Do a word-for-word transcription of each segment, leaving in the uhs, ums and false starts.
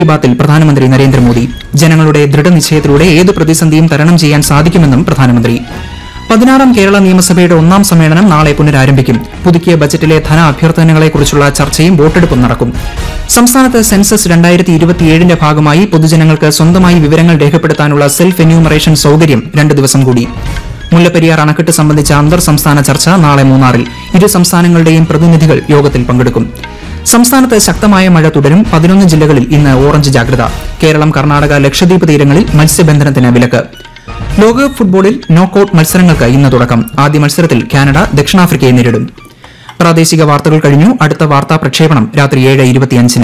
ബാത്തിൽ പ്രധാനമന്ത്രി നരേന്ദ്രമോദി ജനങ്ങളുടെ ദൃഢനിശ്ചയത്തിലൂടെ ഏത് പ്രതിസന്ധിയും തരണം ചെയ്യാൻ സാധിക്കുമെന്നും പ്രധാനമന്ത്രി. പതിനാറാം കേരള നിയമസഭയുടെ ഒന്നാം സമ്മേളനം നാളെ പുനരാരംഭിക്കും. പുതുക്കിയ ബജറ്റിലെ ധന അഭ്യർത്ഥനകളെക്കുറിച്ചുള്ള ചർച്ചയും വോട്ടെടുപ്പും നടക്കും. സംസ്ഥാനത്ത് സെൻസസ് രണ്ടായിരത്തി ഇരുപത്തിയേഴിന്റെ ഭാഗമായി പൊതുജനങ്ങൾക്ക് സ്വന്തമായി വിവരങ്ങൾ രേഖപ്പെടുത്താനുള്ള സെൽഫ് എന്യൂമറേഷൻ സൌകര്യം രണ്ട് ദിവസം കൂടി. മുല്ലപ്പെരിയാർ അണക്കെട്ട് സംബന്ധിച്ച അന്തർ സംസ്ഥാന ചർച്ച നാളെ മൂന്നാറിൽ. ഇരു സംസ്ഥാനങ്ങളുടെയും പ്രതിനിധികൾ യോഗത്തിൽ പങ്കെടുക്കും. സംസ്ഥാനത്ത് ശക്തമായ മഴ തുടരും. പതിനൊന്ന് ജില്ലകളിൽ ഇന്ന് ഓറഞ്ച് ജാഗ്രത. കേരളം, കർണാടക, ലക്ഷദ്വീപ് തീരങ്ങളിൽ മത്സ്യബന്ധനത്തിന് വിലക്ക്. ലോകകപ്പ് ഫുട്ബോളിൽ നോക്കൌട്ട് മത്സരങ്ങൾക്ക് ഇന്ന് തുടക്കം. ആദ്യ മത്സരത്തിൽ കാനഡ ദക്ഷിണാഫ്രിക്കയെ നേരിടും. പ്രാദേശിക വാർത്തകൾ കഴിഞ്ഞു. അടുത്ത വാർത്താ പ്രക്ഷേപണം രാത്രി ഏഴ് ഇരുപത്തിയഞ്ചിന്.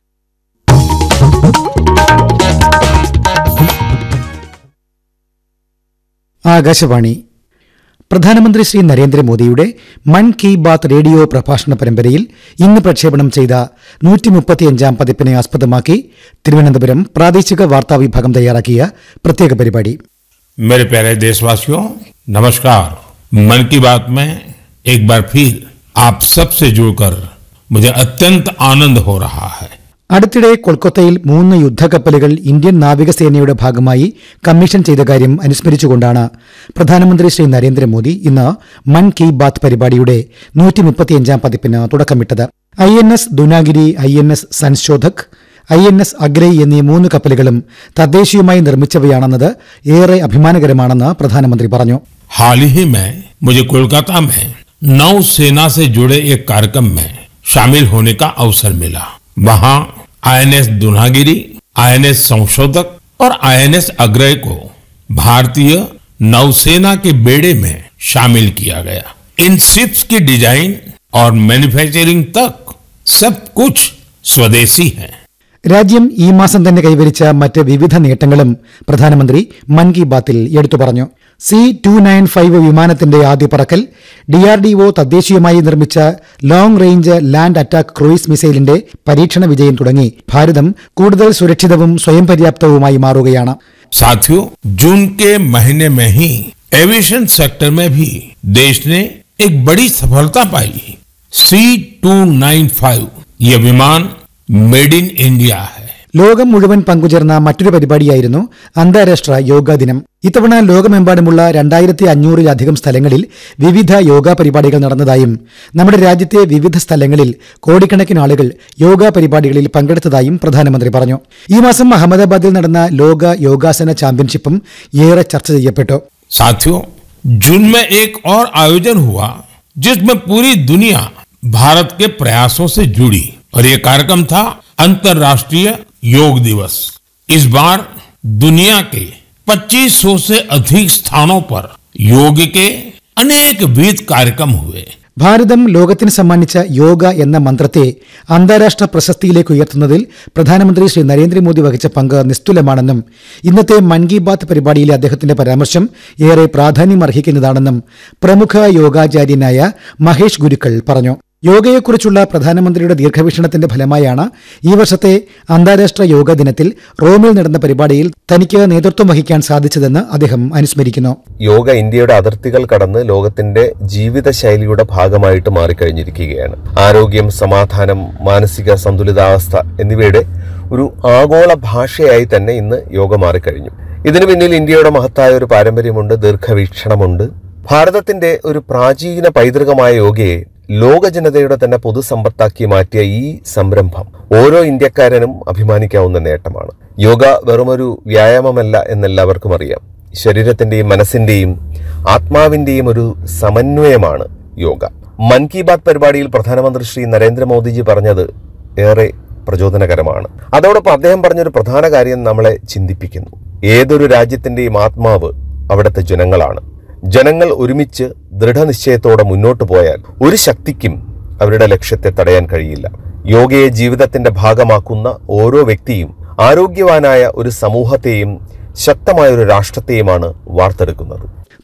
ആകാശവാണി. പ്രധാനമന്ത്രി ശ്രീ നരേന്ദ്രമോദിയുടെ മൻ കി ബാത്ത് റേഡിയോ പ്രഭാഷണ പരമ്പരയിൽ ഇന്ന് പ്രക്ഷേപണം ചെയ്ത നൂറ്റി മുപ്പത്തിയഞ്ചാം പതിപ്പിനെ ആസ്പദമാക്കി തിരുവനന്തപുരം പ്രാദേശിക വാർത്താ വിഭാഗം തയ്യാറാക്കിയ പ്രത്യേക പരിപാടി. मेरे प्यारे देशवासियों, नमस्कार। मन की बात में एक बार फिर आप सबसे जुड़कर मुझे अत्यंत आनंद हो रहा है. അടുത്തിടെ കൊൽക്കത്തയിൽ മൂന്ന് യുദ്ധക്കപ്പലുകൾ ഇന്ത്യൻ നാവികസേനയുടെ ഭാഗമായി കമ്മീഷൻ ചെയ്ത കാര്യം അനുസ്മരിച്ചുകൊണ്ടാണ് പ്രധാനമന്ത്രി ശ്രീ നരേന്ദ്രമോദി ഇന്ന് മൻ കി ബാത്ത് പരിപാടിയുടെ നൂറ്റി മുപ്പത്തിയഞ്ചാം പതിപ്പിന് തുടക്കമിട്ടത്. I N S Dunagiri, I N S Sanshodhak, I N S Agray എന്നീ മൂന്ന് കപ്പലുകളും തദ്ദേശീയമായി നിർമ്മിച്ചവയാണെന്നത് ഏറെ അഭിമാനകരമാണെന്ന് പ്രധാനമന്ത്രി പറഞ്ഞു. हाल ही में मुझे कोलकाता में नौसेना से जुड़े एक कार्यक्रम में शामिल होने का अवसर मिला. वहां I N S Dunagiri, I N S संशोधक और आई एन एस अग्रय को भारतीय नौसेना के बेड़े में शामिल किया गया. इन शिप्स की डिजाइन और मैन्युफैक्चरिंग तक सब कुछ स्वदेशी है. രാജ്യം ഈ മാസം തന്നെ കൈവരിച്ച മറ്റ് വിവിധ നേട്ടങ്ങളും പ്രധാനമന്ത്രി മൻ കി ബാത്തിൽ എടുത്തു പറഞ്ഞു. സി ടു നയൻ ഫൈവ് വിമാനത്തിന്റെ ആദ്യ പറക്കൽ, ഡിആർഡിഒ തദ്ദേശീയമായി നിർമ്മിച്ച long range land attack cruise മിസൈലിന്റെ പരീക്ഷണ വിജയം തുടങ്ങി ഭാരതം കൂടുതൽ സുരക്ഷിതവും സ്വയം പര്യാപ്തവുമായി മാറുകയാണ്. साथियों, जून के महीने में ही एविएशन सेक्टर में भी देश ने एक बड़ी सफलता पाई. सी टू नाइन फाइव ये विमान मेड इन इंडिया है. ലോകം മുഴുവൻ പങ്കുചേർന്ന മറ്റൊരു പരിപാടിയായിരുന്നു അന്താരാഷ്ട്ര യോഗാ ദിനം. ഇത്തവണ ലോകമെമ്പാടുമുള്ള രണ്ടായിരത്തി അഞ്ഞൂറിലധികം സ്ഥലങ്ങളിൽ വിവിധ യോഗാ പരിപാടികൾ നടന്നതായും നമ്മുടെ രാജ്യത്തെ വിവിധ സ്ഥലങ്ങളിൽ കോടിക്കണക്കിന് ആളുകൾ യോഗാ പരിപാടികളിൽ പങ്കെടുത്തതായും പ്രധാനമന്ത്രി പറഞ്ഞു. ഈ മാസം അഹമ്മദാബാദിൽ നടന്ന ലോക യോഗാസന ചാമ്പ്യൻഷിപ്പും ഏറെ ചർച്ച ചെയ്യപ്പെട്ടു. साथियों, जून में एक और आयोजन हुआ जिसमें पूरी दुनिया भारत के प्रयासों से जुड़ी और ये कार्यक्रम था अंतर्राष्ट्रीय योग दिवस. इस बार दुनिया के पच्चीस सौ से अधिक स्थानों पर योग के अनेक विविध कार्यक्रम हुए. ഭാരതം ലോകത്തിന് സമ്മാനിച്ച യോഗ എന്ന മന്ത്രത്തെ അന്താരാഷ്ട്ര പ്രശസ്തിയിലേക്ക് ഉയർത്തുന്നതിൽ പ്രധാനമന്ത്രി ശ്രീ നരേന്ദ്രമോദി വഹിച്ച പങ്ക് നിസ്തുലമാണെന്നും ഇന്നത്തെ മൻ കി ബാത്ത് പരിപാടിയിലെ അദ്ദേഹത്തിന്റെ പരാമർശം ഏറെ പ്രാധാന്യമർഹിക്കുന്നതാണെന്നും പ്രമുഖ യോഗാചാര്യനായ മഹേഷ് ഗുരുക്കൾ പറഞ്ഞു. യോഗയെക്കുറിച്ചുള്ള പ്രധാനമന്ത്രിയുടെ ദീർഘവീക്ഷണത്തിന്റെ ഫലമായാണ് ഈ വർഷത്തെ അന്താരാഷ്ട്ര യോഗ ദിനത്തിൽ റോമിൽ നടന്ന പരിപാടിയിൽ തനിക്ക് നേതൃത്വം വഹിക്കാൻ സാധിച്ചതെന്ന് അദ്ദേഹം അനുസ്മരിക്കുന്നു. യോഗ ഇന്ത്യയുടെ അതിർത്തികൾ കടന്ന് ലോകത്തിന്റെ ജീവിതശൈലിയുടെ ഭാഗമായിട്ട് മാറിക്കഴിഞ്ഞിരിക്കുകയാണ്. ആരോഗ്യം, സമാധാനം, മാനസിക സന്തുലിതാവസ്ഥ എന്നിവയുടെ ഒരു ആഗോള ഭാഷയായി തന്നെ ഇന്ന് യോഗ മാറിക്കഴിഞ്ഞു. ഇതിനു പിന്നിൽ ഇന്ത്യയുടെ മഹത്തായ ഒരു പാരമ്പര്യമുണ്ട്, ദീർഘവീക്ഷണമുണ്ട്. ഭാരതത്തിന്റെ ഒരു പ്രാചീന പൈതൃകമായ യോഗയെ ലോക ജനതയുടെ തന്നെ പൊതുസമ്പത്താക്കി മാറ്റിയ ഈ സംരംഭം ഓരോ ഇന്ത്യക്കാരനും അഭിമാനിക്കാവുന്ന നേട്ടമാണ്. യോഗ വെറുമൊരു വ്യായാമമല്ല എന്നെല്ലാവർക്കും അറിയാം. ശരീരത്തിന്റെയും മനസ്സിന്റെയും ആത്മാവിന്റെയും ഒരു സമന്വയമാണ് യോഗ. മൻ കി ബാത്ത് പരിപാടിയിൽ പ്രധാനമന്ത്രി ശ്രീ നരേന്ദ്രമോദിജി പറഞ്ഞത് ഏറെ പ്രചോദനകരമാണ്. അതോടൊപ്പം അദ്ദേഹം പറഞ്ഞൊരു പ്രധാന കാര്യം നമ്മളെ ചിന്തിപ്പിക്കുന്നു. ഏതൊരു രാജ്യത്തിന്റെയും ആത്മാവ് അവിടുത്തെ ജനങ്ങളാണ്. ജനങ്ങൾ ഒരുമിച്ച് ദൃഢനിശ്ചയത്തോടെ മുന്നോട്ടു പോയാൽ ഒരു ശക്തിക്കും അവരുടെ ലക്ഷ്യത്തെ തടയാൻ കഴിയില്ല. യോഗയെ ജീവിതത്തിന്റെ ഭാഗമാക്കുന്ന ഓരോ വ്യക്തിയും ആരോഗ്യവാനായ ഒരു സമൂഹത്തെയും ശക്തമായ ഒരു രാഷ്ട്രത്തെയുമാണ് വാർത്തെടുക്കുന്നത്.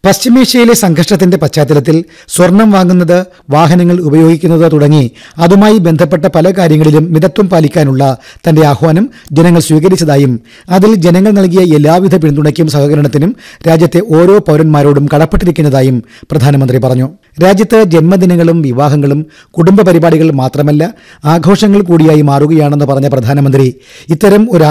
പശ്ചിമേഷ്യയിലെ സംഘർഷത്തിന്റെ പശ്ചാത്തലത്തിൽ സ്വർണം വാങ്ങുന്നത്, വാഹനങ്ങൾ ഉപയോഗിക്കുന്നത് തുടങ്ങി അതുമായി ബന്ധപ്പെട്ട പല കാര്യങ്ങളിലും മിതത്വം പാലിക്കാനുള്ള തന്റെ ആഹ്വാനം ജനങ്ങൾ സ്വീകരിച്ചതായും അതിൽ ജനങ്ങൾ നൽകിയ എല്ലാവിധ പിന്തുണയ്ക്കും സഹകരണത്തിനും രാജ്യത്തെ ഓരോ പൌരന്മാരോടും കടപ്പെട്ടിരിക്കുന്നതായും പ്രധാനമന്ത്രി പറഞ്ഞു. രാജ്യത്ത് ജന്മദിനങ്ങളും വിവാഹങ്ങളും കുടുംബ പരിപാടികൾ മാത്രമല്ല ആഘോഷങ്ങൾ കൂടിയായി മാറുകയാണെന്ന് പറഞ്ഞ പ്രധാനമന്ത്രി ഇത്തരം ഒരു